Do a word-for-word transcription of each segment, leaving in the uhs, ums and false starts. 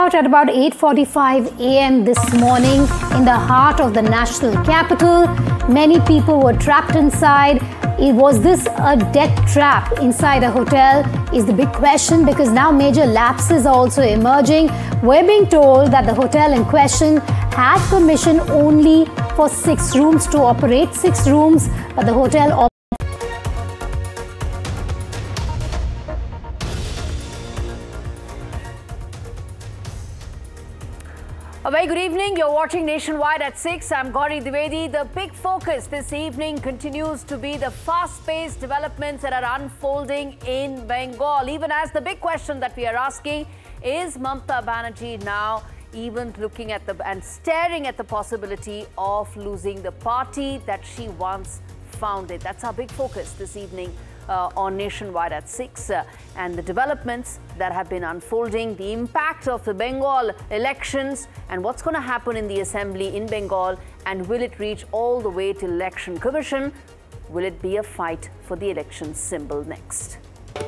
At about eight forty-five a m this morning in the heart of the national capital, many people were trapped inside. It, was this a death trap inside a hotel is the big question, because now major lapses are also emerging. We're being told that the hotel in question had permission only for six rooms to operate six rooms, but the hotel operated. A very good evening. You're watching Nationwide at six. I'm Gauri Dwivedi. The big focus this evening continues to be the fast-paced developments that are unfolding in Bengal. Even as the big question that we are asking is Mamata Banerjee now even looking at the and staring at the possibility of losing the party that she once founded. That's our big focus this evening Uh, on Nationwide at six, uh, and the developments that have been unfolding, the impact of the Bengal elections, and what's going to happen in the assembly in Bengal, and will it reach all the way to election commission? Will it be a fight for the election symbol next?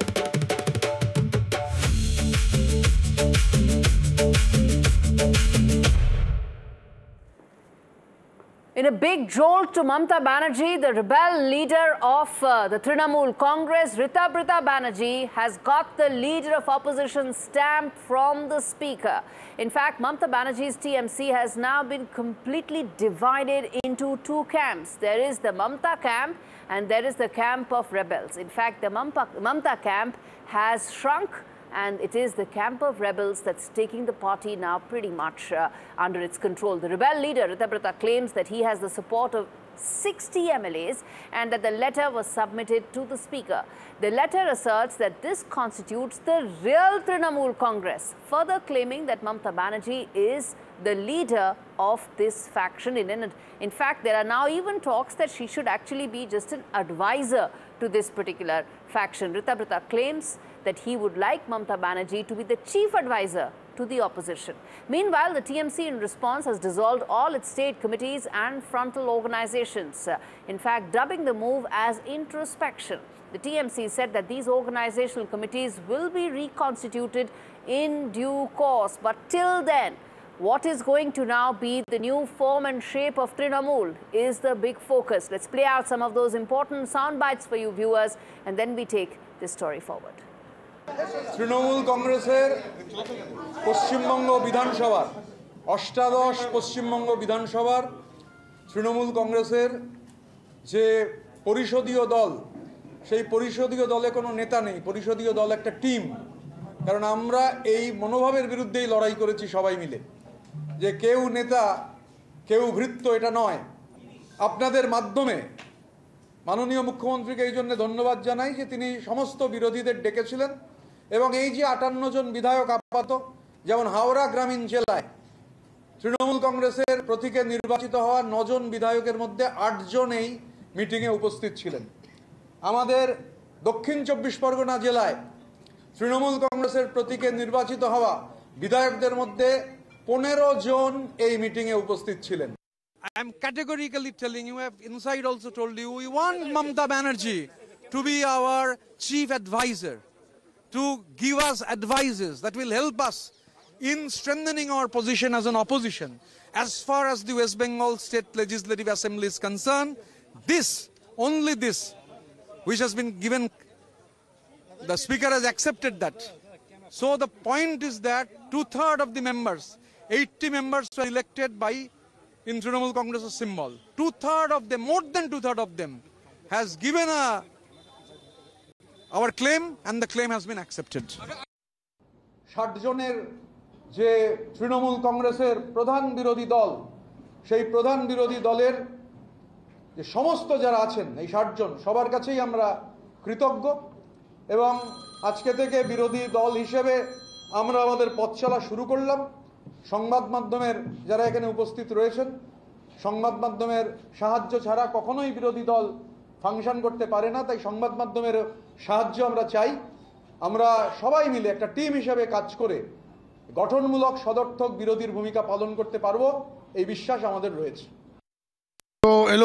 In a big jolt to Mamata Banerjee, the rebel leader of uh, the Trinamool Congress, Ritabrata Banerjee, has got the leader of opposition stamp from the speaker. In fact, Mamata Banerjee's T M C has now been completely divided into two camps. There is the Mamata camp and there is the camp of rebels. In fact, the Mamata camp has shrunk, and it is the camp of rebels that's taking the party now pretty much uh, under its control. The rebel leader, Ritabrata, claims that he has the support of sixty M L As and that the letter was submitted to the speaker. The letter asserts that this constitutes the real Trinamool Congress, further claiming that Mamata Banerjee is the leader of this faction. In, in fact, there are now even talks that she should actually be just an advisor to this particular faction. Ritabrata claims that he would like Mamata Banerjee to be the chief advisor to the opposition. Meanwhile, the T M C in response has dissolved all its state committees and frontal organizations, uh, in fact dubbing the move as introspection. The T M C said that these organizational committees will be reconstituted in due course. But till then, what is going to now be the new form and shape of Trinamool is the big focus. Let's play out some of those important sound bites for you viewers, and then we take this story forward. Trinamool কংগ্রেসের পশ্চিমবঙ্গ বিধানসভার অষ্টাদশ পশ্চিমবঙ্গ বিধানসভার তৃণমূল কংগ্রেসের যে পরিষদীয় দল, সেই পরিষদীয় দলে কোনো নেতা নেই। পরিষদীয় দল একটা টিম। কারণ আমরা এই মনোভাবের বিরুদ্ধেই লড়াই করেছি সবাই মিলে, যে কেউ নেতা কেউ ভৃত্য, এটা নয়। আপনাদের মাধ্যমে মাননীয় মুখ্যমন্ত্রীকে এই জন্য ধন্যবাদ জানাই যে তিনি সমস্ত বিরোধীদের ডেকেছিলেন, এবং এই যে আটান্ন জন বিধায়ক আপাতত, যেমন হাওড়া গ্রামীণ জেলায় তৃণমূল কংগ্রেসের প্রতীকে নির্বাচিত হওয়া নজন বিধায়কের মধ্যে আটজন এই মিটিংয়ে উপস্থিত ছিলেন। আমাদের দক্ষিণ চব্বিশ পরগনা জেলায় তৃণমূল কংগ্রেসের প্রতীকে নির্বাচিত হওয়া বিধায়কদের মধ্যে পনেরো জন এই মিটিংয়ে উপস্থিত ছিলেন। I am categorically telling you, I have inside also told you, we want Mamata Banerjee to be our chief advisor, to give us advices that will help us in strengthening our position as an opposition. As far as the West Bengal State Legislative Assembly is concerned, this, only this, which has been given, the Speaker has accepted that. So the point is that two-thirds of the members, eighty members were elected by in Trinamool Congress's symbol. Two-thirds of them, more than two-thirds of them, has given a, our claim, and the claim has been accepted. ষাট জনের যে তৃণমূল কংগ্রেসের প্রধান বিরোধী দল, সেই প্রধান বিরোধী দলের যে সমস্ত যারা আছেন, এই ষাট জন সবার কাছেই আমরা কৃতজ্ঞ, এবং আজকে থেকে বিরোধী দল হিসেবে আমরা আমাদের পথ চলা শুরু করলাম। সংবাদ মাধ্যমের যারা এখানে উপস্থিত রয়েছেন, সংবাদ মাধ্যমের সাহায্য ছাড়া কখনোই বিরোধী দল ফাংশন করতে পারে না, তাই সংবাদ মাধ্যমের সাহায্য আমরা চাই। আমরা সবাই মিলে একটা টিম হিসেবে কাজ করে গঠনমূলক সদর্থক বিরোধীর ভূমিকা পালন করতে পারবো, এই বিশ্বাস আমাদের রয়েছে।